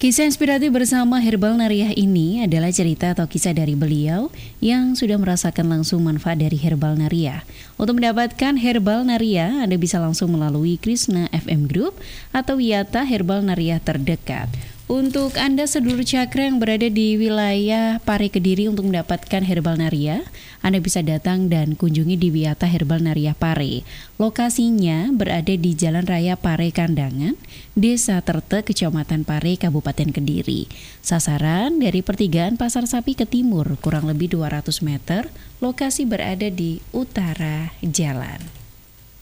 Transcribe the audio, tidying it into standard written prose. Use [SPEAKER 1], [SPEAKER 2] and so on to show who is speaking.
[SPEAKER 1] Kisah inspiratif bersama Herbal Nariah ini adalah cerita atau kisah dari beliau yang sudah merasakan langsung manfaat dari Herbal Nariah. Untuk mendapatkan Herbal Nariah, Anda bisa langsung melalui Krishna FM Group atau Wiyata Herbal Nariah terdekat. Untuk Anda sedulur cakra yang berada di wilayah Pare Kediri untuk mendapatkan Herbal Nariah, Anda bisa datang dan kunjungi di Wiyata Herbal Nariah Pare. Lokasinya berada di Jalan Raya Pare Kandangan, Desa Terte, Kecamatan Pare, Kabupaten Kediri. Sasaran dari pertigaan Pasar Sapi ke timur, kurang lebih 200 meter, lokasi berada di utara jalan.